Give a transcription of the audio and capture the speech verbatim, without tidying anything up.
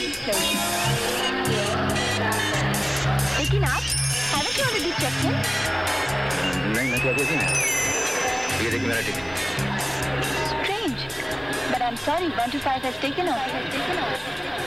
closing. लेकिन आप haven't you already checked in? नहीं, मैं तो अभी नहीं है। ये देखिए मेरा ticket. Strange, but I'm sorry. One to five has taken off. Has taken off.